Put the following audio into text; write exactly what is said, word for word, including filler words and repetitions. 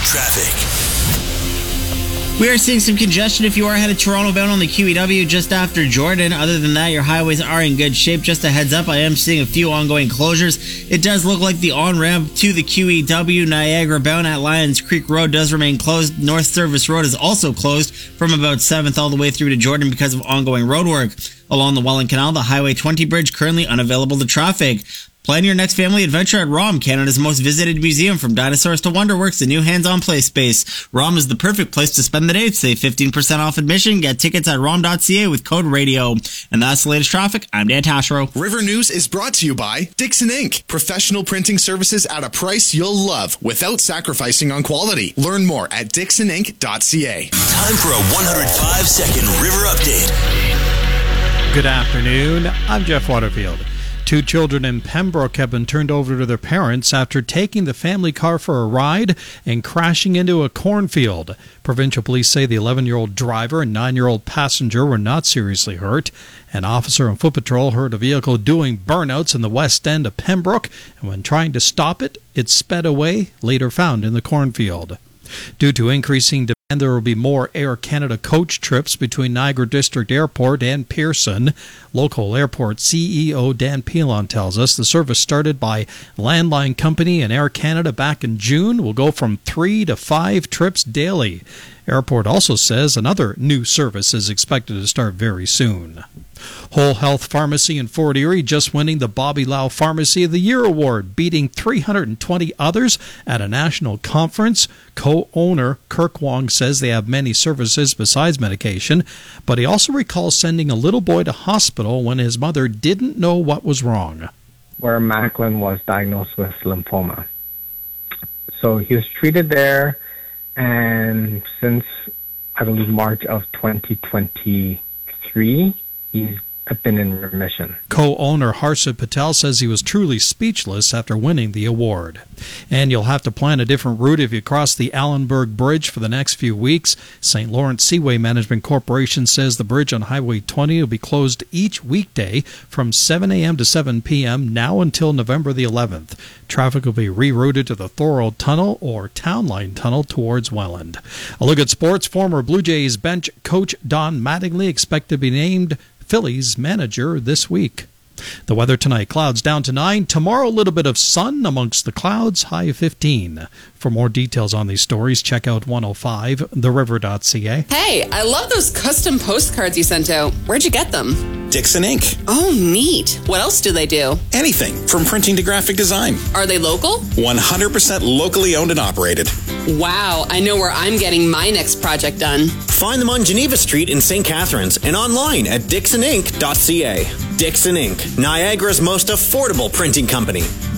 traffic. We are seeing some congestion if you are headed Toronto bound on the Q E W just after Jordan. Other than that, your highways are in good shape. Just a heads up, I am seeing a few ongoing closures. It does look like the on-ramp to the Q E W Niagara bound at Lions Creek Road does remain closed. North Service Road is also closed from about seventh all the way through to Jordan because of ongoing roadwork. Along the Welland Canal, the Highway twenty bridge currently unavailable to traffic. Plan your next family adventure at ROM, Canada's most visited museum. From dinosaurs to Wonderworks, the new hands-on play space. ROM is the perfect place to spend the day. Save fifteen percent off admission. Get tickets at rom dot c a with code radio. And that's the latest traffic. I'm Dan Tashero. River News is brought to you by Dixon Incorporated. Professional printing services at a price you'll love without sacrificing on quality. Learn more at dixon inc dot c a. Time for a one hundred five second River Update. Good afternoon. I'm Jeff Waterfield. Two children in Pembroke have been turned over to their parents after taking the family car for a ride and crashing into a cornfield. Provincial police say the eleven-year-old driver and nine-year-old passenger were not seriously hurt. An officer on foot patrol heard a vehicle doing burnouts in the west end of Pembroke, and when trying to stop it, it sped away, later found in the cornfield. Due to increasing demand, there will be more Air Canada coach trips between Niagara District Airport and Pearson. Local airport C E O Dan Pilon tells us the service started by Landline Company and Air Canada back in June will go from three to five trips daily. Airport also says another new service is expected to start very soon. Whole Health Pharmacy in Fort Erie just winning the Bobby Lau Pharmacy of the Year Award, beating three hundred twenty others at a national conference. Co-owner Kirk Wong says they have many services besides medication, but he also recalls sending a little boy to hospital when his mother didn't know what was wrong. Where Macklin was diagnosed with lymphoma. So he was treated there, and since, I believe, March of twenty twenty-three, he's been in remission. Co-owner Harshit Patel says he was truly speechless after winning the award. And you'll have to plan a different route if you cross the Allenburg Bridge for the next few weeks. Saint Lawrence Seaway Management Corporation says the bridge on Highway twenty will be closed each weekday from seven a.m. to seven p.m. now until November the eleventh. Traffic will be rerouted to the Thorold Tunnel or Town Line Tunnel towards Welland. A look at sports. Former Blue Jays bench coach Don Mattingly expected to be named Phillies manager this week. The weather tonight, clouds down to nine. Tomorrow, a little bit of sun amongst the clouds, high fifteen. For more details on these stories, check out one oh five the river dot c a. Hey, I love those custom postcards you sent out. Where'd you get them? Dixon Incorporated. Oh, neat. What else do they do? Anything from printing to graphic design. Are they local? one hundred percent locally owned and operated. Wow, I know where I'm getting my next project done. Find them on Geneva Street in Saint Catharines and online at dixon inc dot c a. Dixon Incorporated, Niagara's most affordable printing company.